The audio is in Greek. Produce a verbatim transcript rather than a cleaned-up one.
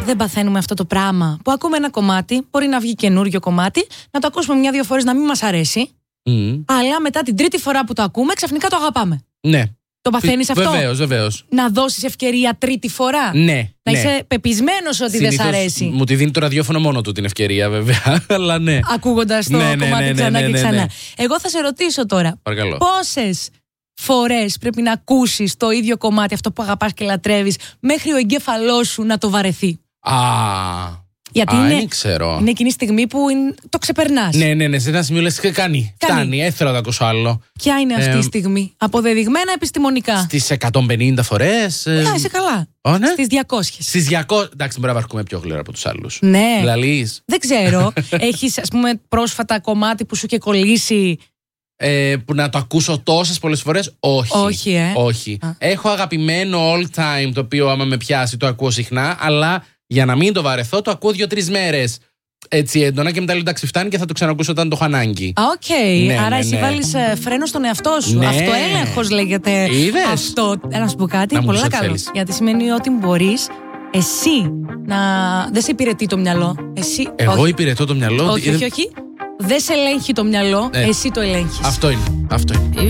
δεν παθαίνουμε αυτό το πράγμα που ακούμε ένα κομμάτι, μπορεί να βγει καινούριο κομμάτι, να το ακούσουμε μια-δύο φορές να μην μας αρέσει, mm. αλλά μετά την τρίτη φορά που το ακούμε, ξαφνικά το αγαπάμε. Ναι. Το παθαίνεις αυτό? Βεβαίως, βεβαίως. Να δώσεις ευκαιρία τρίτη φορά. Ναι. Να ναι. είσαι πεπισμένος ότι δεν σ' αρέσει. Μου τη δίνει το ραδιόφωνο μόνο του την ευκαιρία, βέβαια. Αλλά ναι. Ακούγοντας το ναι, ναι, κομμάτι ναι, ναι, ξανά ναι, και ναι, ξανά. ναι. Εγώ θα σε ρωτήσω τώρα. Παρακαλώ. Πόσες φορές πρέπει να ακούσεις το ίδιο κομμάτι, αυτό που αγαπάς και λατρεύεις, μέχρι ο εγκέφαλός σου να το βαρεθεί? Α. Γιατί Α, είναι, δεν ξέρω. είναι εκείνη η στιγμή που είναι, το ξεπερνάς. Ναι, ναι, ναι. Σε ένα σημείο λες, κάνει. Φτάνει. Έθελα να το ακούσω άλλο. Ποια είναι αυτή Ε, η στιγμή? Αποδεδειγμένα επιστημονικά. Στις εκατόν πενήντα φορές. Ε... Α, είσαι καλά. Oh, ναι. Στις διακόσιες. Στις διακόσιες. Εντάξει, μπορεί να βαρκούμε πιο γλυόρα από τους άλλους. Ναι. Δηλαδή. Δεν ξέρω. Έχεις, ας πούμε, πρόσφατα κομμάτι που σου είχε κολλήσει. Ε, που να το ακούσω τόσες πολλές φορές, όχι. Όχι, ε. όχι. Α. Έχω αγαπημένο all time, το οποίο άμα με πιάσει το ακούω συχνά, αλλά για να μην το βαρεθώ, το ακούω δύο-τρεις μέρες. Έτσι έντονα και μετά λέω εντάξει, φτάνει και θα το ξανακούσω όταν το έχω ανάγκη. Οκ. Okay. Ναι, Άρα ναι, εσύ ναι. βάλεις ε, φρένο στον εαυτό σου. Ναι. Αυτοέλεγχος λέγεται. Είδες? Αυτό. Ε, να σου πω κάτι. Να μου Πολλά πεις ό,τι καλό. θέλεις. Γιατί σημαίνει ότι μπορείς εσύ να. Δεν σε υπηρετεί το μυαλό. Εσύ. Εγώ όχι. υπηρετώ το μυαλό. Όχι, όχι, όχι. Δεν σε ελέγχει το μυαλό. Ε. Εσύ το ελέγχεις. Αυτό είναι. Αυτό είναι.